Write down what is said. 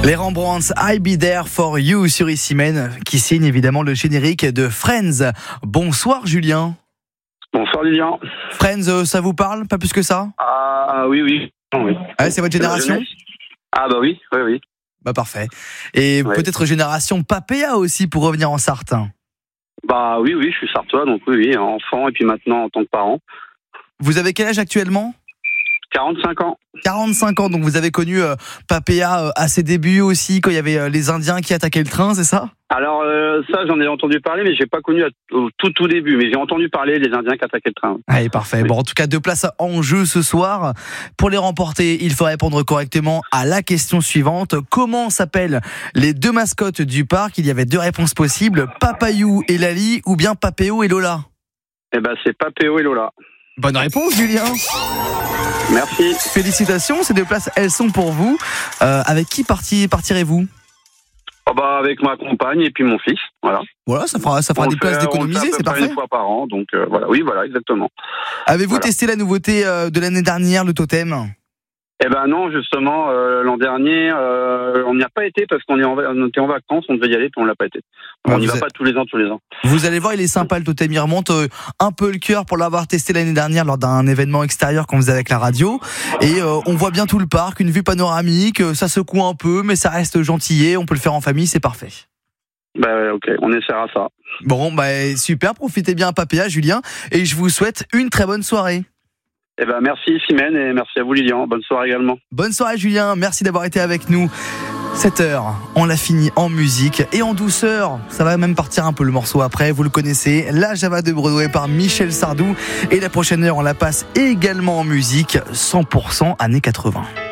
Les Rembrandts, I'll Be There For You sur Issy-Mène, qui signe évidemment le générique de Friends. Bonsoir Julien. Bonsoir Lilian. Friends, ça vous parle? Pas plus que ça? Ah oui. Ouais, c'est votre génération? Ah bah oui. Bah parfait. Et ouais. Peut-être génération Papéa aussi pour revenir en Sarthe. Bah oui, je suis sartois, donc oui, enfant et puis maintenant en tant que parent. Vous avez quel âge actuellement? 45 ans. 45 ans, donc vous avez connu Papéa à ses débuts aussi, quand il y avait les Indiens qui attaquaient le train, c'est ça? Alors ça, j'en ai entendu parler, mais j'ai pas connu au tout début, mais j'ai entendu parler des Indiens qui attaquaient le train. Allez, parfait. Oui. Bon, en tout cas, 2 places en jeu ce soir. Pour les remporter, il faut répondre correctement à la question suivante. Comment s'appellent les 2 mascottes du parc? Il y avait 2 réponses possibles, Papayou et Lali, ou bien Papéo et Lola. Eh ben c'est Papéo et Lola. Bonne réponse, Julien. Merci. Félicitations, ces 2 places, elles sont pour vous. Avec qui partirez-vous? Oh bah avec ma compagne et puis mon fils, voilà. Voilà, ça fera des places d'économiser, c'est parfait. Une fois par an, donc voilà. Oui, voilà, exactement. Avez-vous testé la nouveauté de l'année dernière, le totem? Eh ben non, justement, l'an dernier, on n'y a pas été parce qu'on était en vacances, on devait y aller, puis on l'a pas été. On n'y va pas tous les ans. Vous allez voir, il est sympa le totem, il remonte un peu le cœur pour l'avoir testé l'année dernière lors d'un événement extérieur qu'on faisait avec la radio. Et on voit bien tout le parc, une vue panoramique, ça secoue un peu, mais ça reste gentillé, on peut le faire en famille, c'est parfait. Bah ok, on essaiera ça. Bon, bah super, profitez bien à Papéa, Julien, et je vous souhaite une très bonne soirée. Eh ben merci Simène et merci à vous Lilian. Bonne soirée également. Bonne soirée Julien, merci d'avoir été avec nous. 7h, on l'a fini en musique et en douceur. Ça va même partir un peu le morceau après, vous le connaissez. La Java de Broadway par Michel Sardou. Et la prochaine heure, on la passe également en musique 100% années 80.